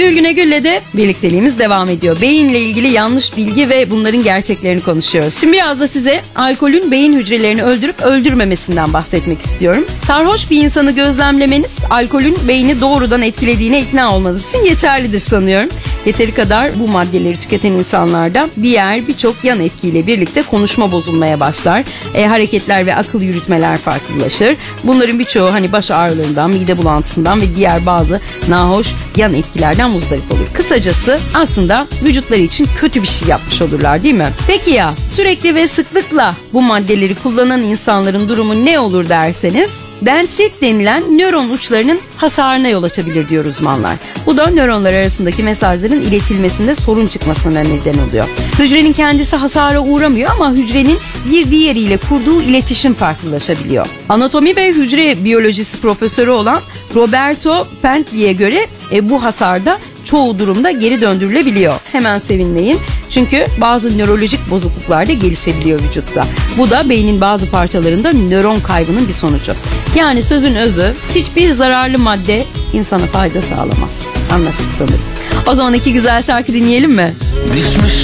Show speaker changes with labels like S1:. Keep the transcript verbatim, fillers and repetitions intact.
S1: Gül Güne Gül'le de birlikteliğimiz devam ediyor. Beyinle ilgili yanlış bilgi ve bunların gerçeklerini konuşuyoruz. Şimdi biraz da size alkolün beyin hücrelerini öldürüp öldürmemesinden bahsetmek istiyorum. Sarhoş bir insanı gözlemlemeniz alkolün beyni doğrudan etkilediğine ikna olmanız için yeterlidir sanıyorum. Yeteri kadar bu maddeleri tüketen insanlarda diğer birçok yan etkiyle birlikte konuşma bozulmaya başlar. E, hareketler ve akıl yürütmeler farklılaşır. Bunların birçoğu hani baş ağrılarından, mide bulantısından ve diğer bazı nahoş yan etkilerden muzdarip olur. Kısacası aslında vücutları için kötü bir şey yapmış olurlar, değil mi? Peki ya sürekli ve sıklıkla bu maddeleri kullanan insanların durumu ne olur derseniz, dendrit denilen nöron uçlarının hasarına yol açabilir diyor uzmanlar. Bu da nöronlar arasındaki mesajların iletilmesinde sorun çıkmasına neden oluyor. Hücrenin kendisi hasara uğramıyor ama hücrenin bir diğeriyle kurduğu iletişim farklılaşabiliyor. Anatomi ve hücre biyolojisi profesörü olan Roberto Bentley'e göre e, bu hasarda çoğu durumda geri döndürülebiliyor. Hemen sevinmeyin. Çünkü bazı nörolojik bozukluklar da gelişebiliyor vücutta. Bu da beynin bazı parçalarında nöron kaybının bir sonucu. Yani sözün özü, hiçbir zararlı madde insana fayda sağlamaz. Anlaştık sanırım. O zaman iki güzel şarkı dinleyelim mi?
S2: Düşmüş